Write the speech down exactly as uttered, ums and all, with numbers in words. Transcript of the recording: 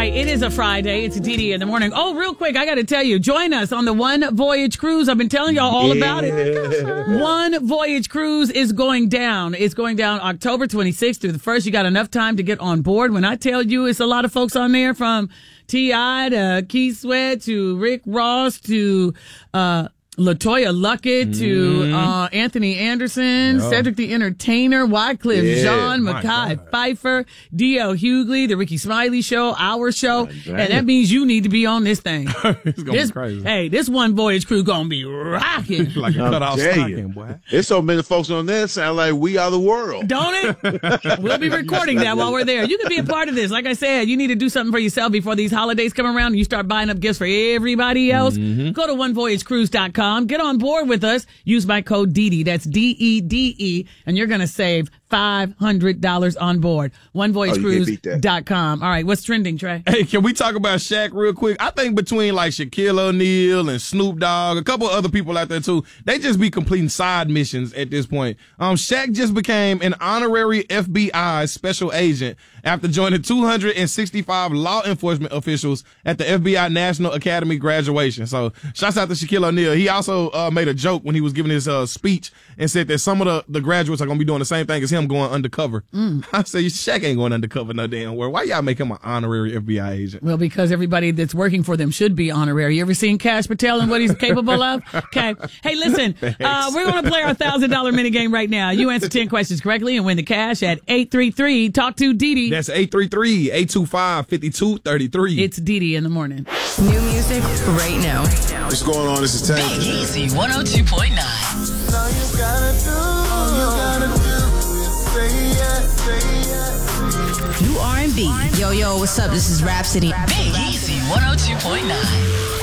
right, it is a Friday. It's D D in the morning. Oh, real quick, I got to tell you, join us on the One Voyage Cruise. I've been telling y'all all yeah. about it. One Voyage Cruise is going down. It's going down October twenty-sixth through the first. You got enough time to get on board. When I tell you it's a lot of folks on there, from T I to Keith Sweat to Rick Ross to uh LaToya Luckett to Mm. uh, Anthony Anderson, Yo. Cedric the Entertainer, Wycliffe Yeah, Jean, my Mekhi God. Pfeiffer, D L Hughley, the Ricky Smiley Show, Our Show, damn. and that means you need to be on this thing. It's gonna This, be crazy. hey, this One Voyage Crew gonna be rocking. Like a I'm cut off telling you. stocking, boy. There's so many folks on there sound like we are the world. Don't it? We'll be recording that while we're there. You can be a part of this. Like I said, you need to do something for yourself before these holidays come around and you start buying up gifts for everybody else. Mm-hmm. Go to one voyage cruise dot com. Get on board with us. Use my code D D. That's D E D E. And you're going to save five hundred dollars on board. one voyage cruise dot com. All right, what's trending, Trey? Hey, can we talk about Shaq real quick? I think between like Shaquille O'Neal and Snoop Dogg, a couple of other people out there too, they just be completing side missions at this point. Um, Shaq just became an honorary F B I special agent after joining two hundred sixty-five law enforcement officials at the F B I National Academy graduation. So shouts out to Shaquille O'Neal. He also uh, made a joke when he was giving his uh, speech and said that some of the, the graduates are going to be doing the same thing as him, going undercover. Mm. I say, Shaq ain't going undercover no damn where. Why y'all make him an honorary F B I agent? Well, because everybody that's working for them should be honorary. You ever seen Cash Patel and what he's capable of? Okay. Hey, listen, uh, we're going to play our one thousand dollars minigame right now. You answer ten questions correctly and win the cash at eight three three talk to Didi. That's eight three three, eight two five, five two three three. It's Didi in the morning. New music right now. What's going on? This is Tank. Big Easy one oh two point nine. All you gotta do, all you gotta do is say yes, say yes. New R and B. Yo, yo, what's up? This is Rhapsody. Big Easy one oh two point nine.